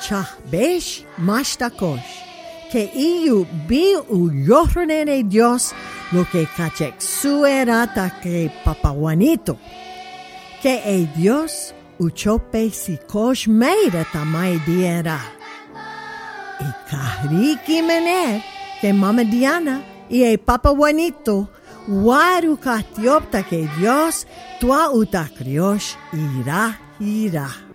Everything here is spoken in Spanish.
shahbesh mashtakosh. Que iu bi u yohrnene Dios lo que cachek suerata que papawanito. Que e Dios uchope si kosh meira tamai diera. Y kahriki mene que mama Diana y e papawanito waru katiopta que Dios tua utakriosh ira.